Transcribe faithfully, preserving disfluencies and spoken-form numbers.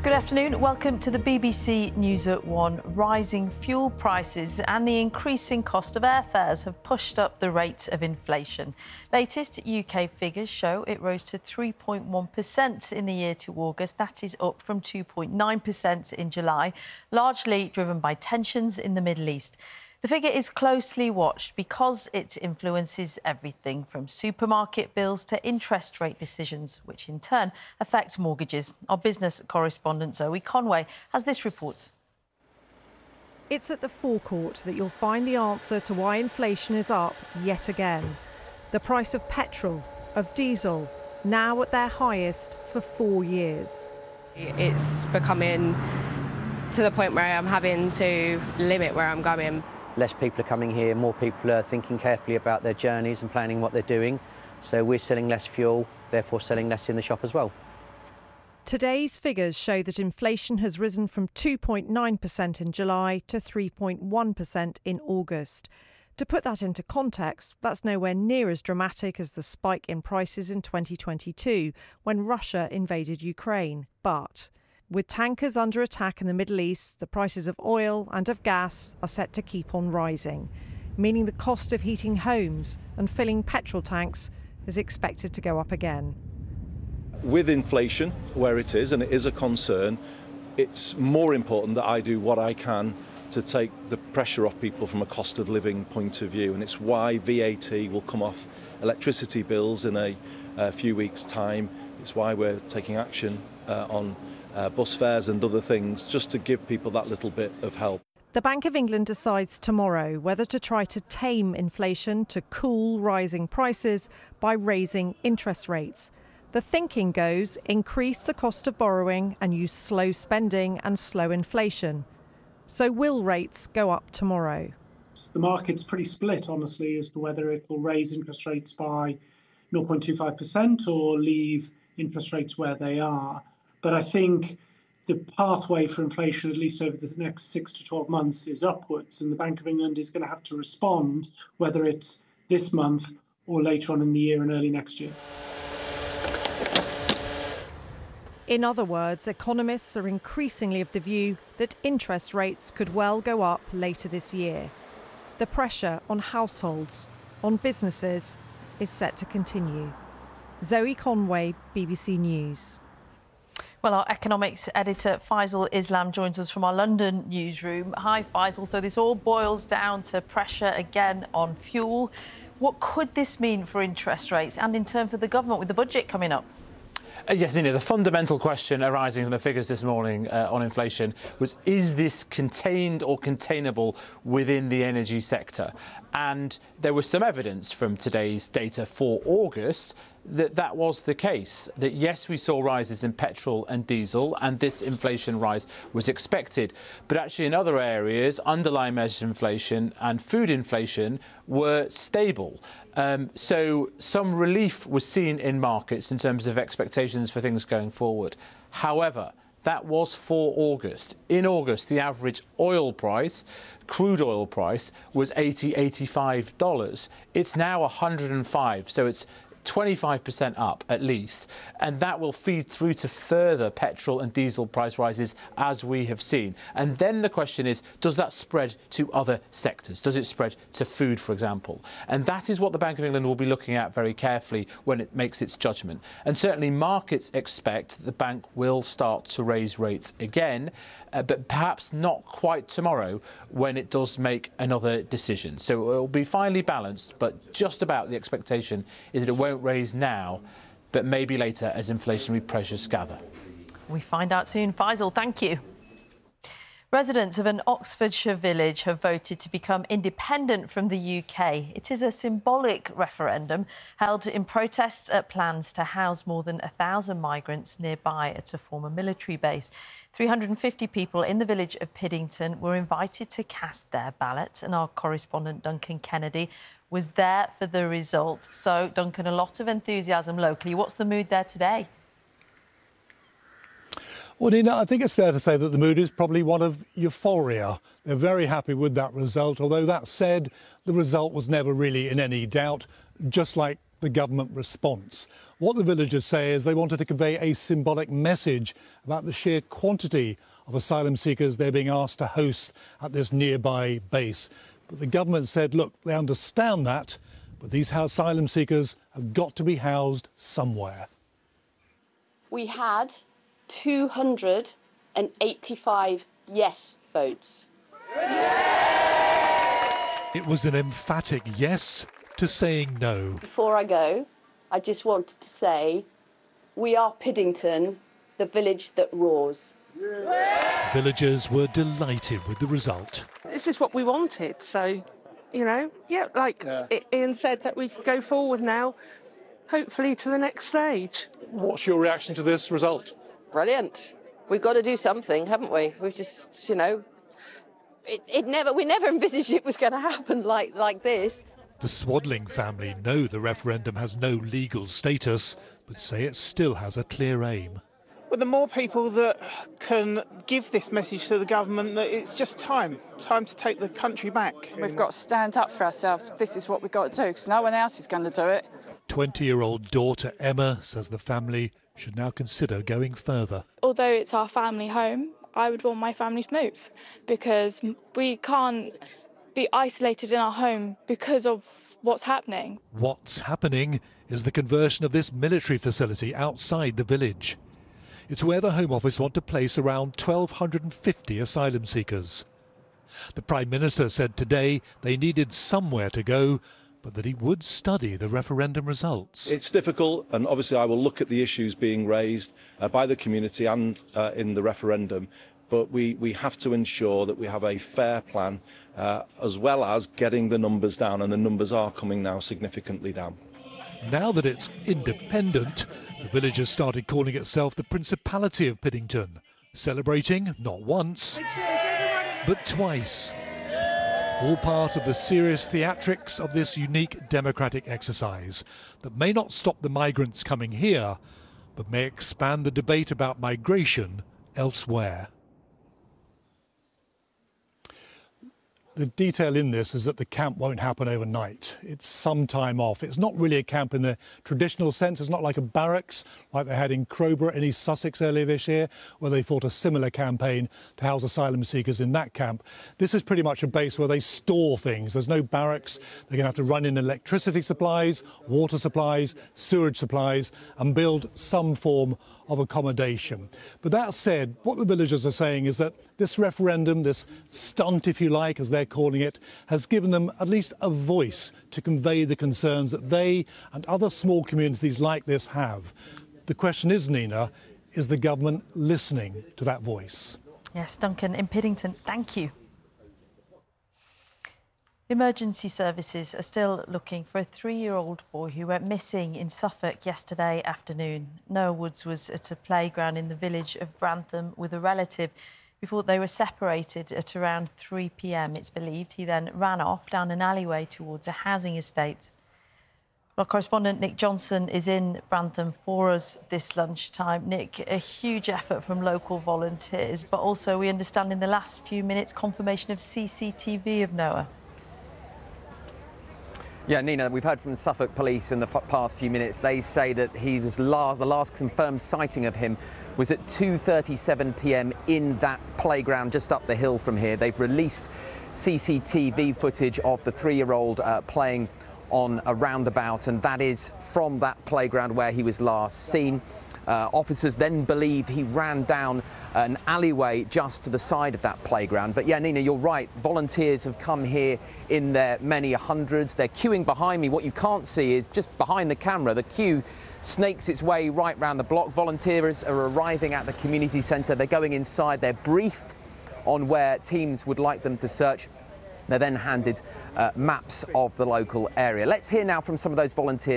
Good afternoon. Welcome to the B B C News at One. Rising fuel prices and the increasing cost of airfares have pushed up the rate of inflation. Latest U K figures show it rose to three point one percent in the year to August. That is up from two point nine percent in July, largely driven by tensions in the Middle East. The figure is closely watched because it influences everything from supermarket bills to interest rate decisions, which in turn affect mortgages. Our business correspondent Zoe Conway has this report. It's at the forecourt that you'll find the answer to why inflation is up yet again. The price of petrol, of diesel, now at their highest for four years. It's becoming to the point where I'm having to limit where I'm going. Less people are coming here, more people are thinking carefully about their journeys and planning what they're doing. So we're selling less fuel, therefore selling less in the shop as well. Today's figures show that inflation has risen from two point nine percent in July to three point one percent in August. To put that into context, that's nowhere near as dramatic as the spike in prices in twenty twenty-two when Russia invaded Ukraine. But with tankers under attack in the Middle East, the prices of oil and of gas are set to keep on rising, meaning the cost of heating homes and filling petrol tanks is expected to go up again. With inflation where it is, and it is a concern, it's more important that I do what I can to take the pressure off people from a cost of living point of view. And it's why V A T will come off electricity bills in a, a few weeks' time. It's why we're taking action uh, on Uh, bus fares and other things, just to give people that little bit of help. The Bank of England decides tomorrow whether to try to tame inflation to cool rising prices by raising interest rates. The thinking goes, increase the cost of borrowing and use slow spending and slow inflation. So will rates go up tomorrow? The market's pretty split, honestly, as to whether it will raise interest rates by zero point two five percent or leave interest rates where they are. But I think the pathway for inflation, at least over the next six to twelve months, is upwards. And the Bank of England is going to have to respond, whether it's this month or later on in the year and early next year. In other words, economists are increasingly of the view that interest rates could well go up later this year. The pressure on households, on businesses, is set to continue. Zoe Conway, B B C News. Well, our economics editor Faisal Islam joins us from our London newsroom. Hi, Faisal. So this all boils down to pressure again on fuel. What could this mean for interest rates and in turn for the government with the budget coming up? Uh, yes, India, the fundamental question arising from the figures this morning uh, on inflation was, is this contained or containable within the energy sector? And there was some evidence from today's data for August that that was the case, that yes, we saw rises in petrol and diesel, and this inflation rise was expected. But actually in other areas, underlying measures of inflation and food inflation were stable. Um, so some relief was seen in markets in terms of expectations for things going forward. However, that was for August. In August, the average oil price, crude oil price, was eighty, eighty-five dollars. It's now one hundred and five, so it's twenty-five percent up at least, and that will feed through to further petrol and diesel price rises as we have seen. And then the question is, does that spread to other sectors? Does it spread to food, for example? And that is what the Bank of England will be looking at very carefully when it makes its judgment. And certainly markets expect the bank will start to raise rates again, uh, but perhaps not quite tomorrow when it does make another decision. So it will be finely balanced, but just about the expectation is that it won't raise now, but maybe later as inflationary pressures gather. We find out soon. Faisal, thank you. Residents of an Oxfordshire village have voted to become independent from the U K. It is a symbolic referendum held in protest at plans to house more than a thousand migrants nearby at a former military base. three hundred and fifty people in the village of Piddington were invited to cast their ballot, and our correspondent Duncan Kennedy was there for the result. So, Duncan, a lot of enthusiasm locally. What's the mood there today? Well, Nina, I think it's fair to say that the mood is probably one of euphoria. They're very happy with that result, although that said, the result was never really in any doubt. Just like the government response. What the villagers say is they wanted to convey a symbolic message about the sheer quantity of asylum seekers they're being asked to host at this nearby base. But the government said, look, they understand that, but these asylum seekers have got to be housed somewhere. We had two hundred eighty-five yes votes. It was an emphatic yes to saying no. Before I go, I just wanted to say, we are Piddington, the village that roars. Villagers were delighted with the result. This is what we wanted, so, you know, yeah, like yeah. Ian said, that we could go forward now, hopefully to the next stage. What's your reaction to this result? Brilliant. We've got to do something, haven't we? We've just, you know, it, it never, we never envisaged it was going to happen like, like this. The Swadling family know the referendum has no legal status, but say it still has a clear aim. Well, the more people that can give this message to the government that it's just time, time to take the country back. We've got to stand up for ourselves. This is what we've got to do, because no one else is going to do it. twenty-year-old daughter Emma says the family should now consider going further. Although it's our family home, I would want my family to move, because we can't be isolated in our home because of what's happening. What's happening is the conversion of this military facility outside the village. It's where the Home Office want to place around one thousand two hundred fifty asylum seekers. The Prime Minister said today they needed somewhere to go, but that he would study the referendum results. It's difficult, and obviously I will look at the issues being raised uh, by the community and uh, in the referendum, but we, we have to ensure that we have a fair plan, uh, as well as getting the numbers down, and the numbers are coming now significantly down. Now that it's independent, the village has started calling itself the Principality of Piddington, celebrating not once, but twice. All part of the serious theatrics of this unique democratic exercise that may not stop the migrants coming here, but may expand the debate about migration elsewhere. The detail in this is that the camp won't happen overnight. It's some time off. It's not really a camp in the traditional sense. It's not like a barracks like they had in Crowborough in East Sussex earlier this year, where they fought a similar campaign to house asylum seekers in that camp. This is pretty much a base where they store things. There's no barracks. They're going to have to run in electricity supplies, water supplies, sewage supplies, and build some form of accommodation. But that said, what the villagers are saying is that this referendum, this stunt, if you like, as they're calling it, has given them at least a voice to convey the concerns that they and other small communities like this have. The question is, Nina, is the government listening to that voice? Yes, Duncan in Piddington, thank you. Emergency services are still looking for a three-year-old boy who went missing in Suffolk yesterday afternoon. Noah Woods was at a playground in the village of Brantham with a relative before they were separated at around three p m, it's believed. He then ran off down an alleyway towards a housing estate. Our correspondent Nick Johnson is in Brantham for us this lunchtime. Nick, a huge effort from local volunteers, but also we understand in the last few minutes confirmation of C C T V of Noah. Yeah, Nina, we've heard from Suffolk Police in the past few minutes. They say that he was last, the last confirmed sighting of him was at two thirty-seven p m in that playground just up the hill from here. They've released C C T V footage of the three-year-old uh, playing on a roundabout, and that is from that playground where he was last seen. Uh, officers then believe he ran down an alleyway just to the side of that playground. But yeah, Nina, you're right. Volunteers have come here in their many hundreds. They're queuing behind me. What you can't see is just behind the camera, the queue snakes its way right round the block. Volunteers are arriving at the community centre. They're going inside. They're briefed on where teams would like them to search. They're then handed uh, maps of the local area. Let's hear now from some of those volunteers.